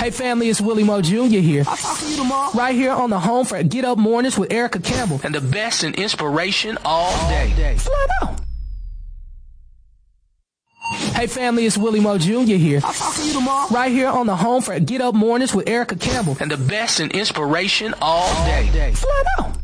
Hey family, it's Willie Mo Jr. here. I'll talk to you tomorrow. Right here on the home for Get Up Mornings with Erica Campbell. And the best in inspiration all day. Flat out. Hey family, it's Willie Mo Jr. here. I'll talk to you tomorrow. Right here on the home for Get Up Mornings with Erica Campbell. And the best in inspiration all day. Flat out.